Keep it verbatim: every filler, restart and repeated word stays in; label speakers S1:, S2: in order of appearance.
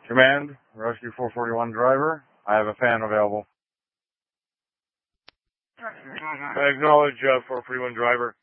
S1: Command, Rescue four forty-one driver. I have a fan available. I acknowledge uh, four forty-one driver.